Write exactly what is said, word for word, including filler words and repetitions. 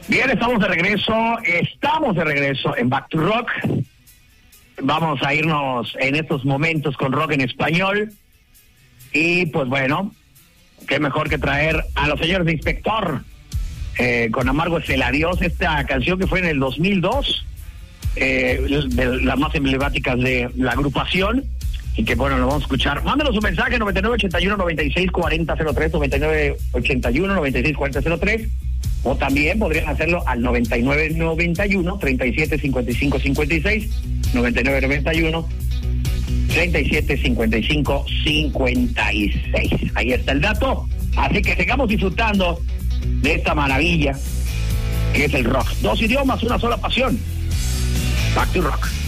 Bien, estamos de regreso, estamos de regreso en Back to Rock. Vamos a irnos en estos momentos con rock en español. Y pues bueno, qué mejor que traer a los señores de Inspector eh, con Amargo es el adiós, esta canción que fue en el dos mil dos, eh, de las más emblemáticas de la agrupación. Y que bueno, lo vamos a escuchar. Mándanos un mensaje noventa y nueve ochenta y uno noventa y seis cuarenta cero tres, noventa y nueve ochenta y uno noventa y seis cuarenta cero tres, o también podrían hacerlo al noventa y nueve noventa y uno treinta y siete cincuenta y cinco cincuenta y seis, noventa y nueve noventa y uno treinta y siete cincuenta y cinco cincuenta y seis. Ahí está el dato. Así que sigamos disfrutando de esta maravilla que es el rock. Dos idiomas, una sola pasión. Back to Rock.